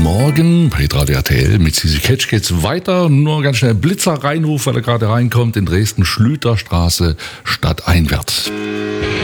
Morgen bei Radio RTL mit Sisi Ketsch geht's weiter. Nur ganz schnell Blitzer Reinruf, weil er gerade reinkommt in Dresden, Schlüterstraße stadteinwärts.